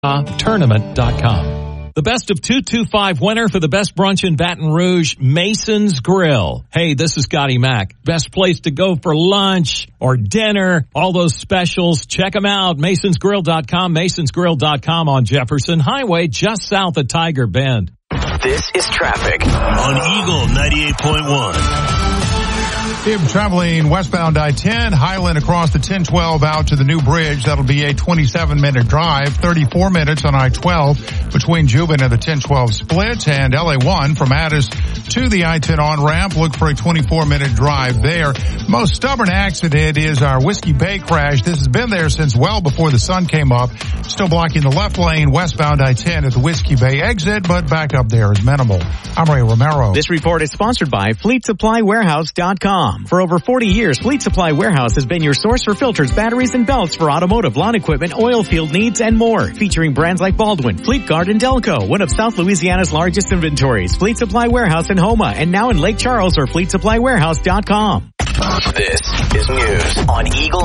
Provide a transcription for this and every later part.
Tournament.com. The Best of 225 winner for the best brunch in Baton Rouge, Mason's Grill. Hey, this is Scotty Mack. Best place to go for lunch or dinner. All those specials. Check them out. MasonsGrill.com. MasonsGrill.com on Jefferson Highway, just south of Tiger Bend. This is traffic on Eagle 98.1. If traveling westbound I-10, Highland across the 1012 out to the new bridge, that'll be a 27-minute drive, 34 minutes on I-12 between Juban and the 1012 split, and LA1 from Addis to the I-10 on-ramp. Look for a 24-minute drive there. Most stubborn accident is our Whiskey Bay crash. This has been there since well before the sun came up. Still blocking the left lane westbound I-10 at the Whiskey Bay exit, but backup there is minimal. I'm Ray Romero. This report is sponsored by FleetSupplyWarehouse.com. For over 40 years, Fleet Supply Warehouse has been your source for filters, batteries, and belts for automotive, lawn equipment, oil field needs, and more. Featuring brands like Baldwin, Fleet Guard, and Delco, one of South Louisiana's largest inventories. Fleet Supply Warehouse in Houma, and now in Lake Charles or FleetSupplyWarehouse.com. This is news on Eagle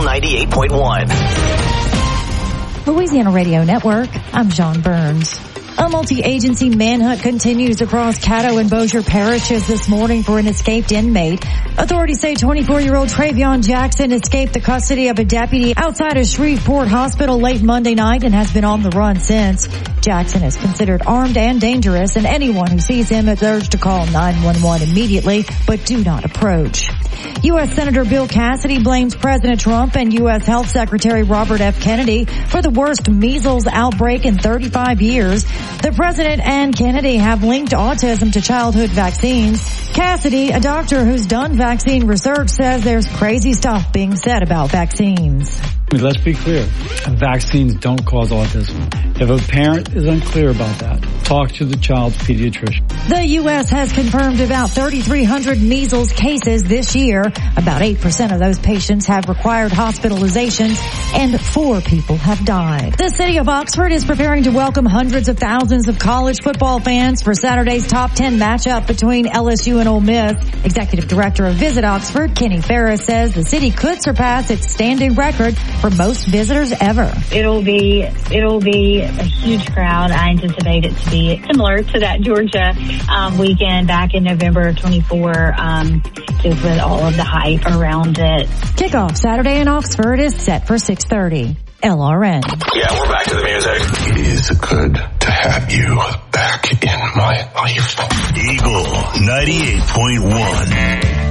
98.1. Louisiana Radio Network, I'm John Burns. A multi-agency manhunt continues across Caddo and Bossier parishes this morning for an escaped inmate. Authorities say 24-year-old Travion Jackson escaped the custody of a deputy outside of Shreveport Hospital late Monday night and has been on the run since. Jackson is considered armed and dangerous, and anyone who sees him is urged to call 911 immediately, but do not approach. U.S. Senator Bill Cassidy blames President Trump and U.S. Health Secretary Robert F. Kennedy for the worst measles outbreak in 35 years. The president and Kennedy have linked autism to childhood vaccines. Cassidy, a doctor who's done vaccine research, says there's crazy stuff being said about vaccines. Let's be clear. Vaccines don't cause autism. If a parent is unclear about that, talk to the child's pediatrician. The U.S. has confirmed about 3,300 measles cases this year. About 8% of those patients have required hospitalizations, and 4 people have died. The city of Oxford is preparing to welcome hundreds of thousands of college football fans for Saturday's top 10 matchup between LSU and Ole Miss. Executive Director of Visit Oxford, Kenny Ferris, says the city could surpass its standing record for most visitors ever. It'll be a huge crowd. I anticipate it to be similar to that Georgia weekend back in November of 24, just with all of the hype around it. Kickoff Saturday in Oxford is set for 6:30. LRN. Yeah, we're back to the music. It is good to have you back in my life. Eagle 98.1.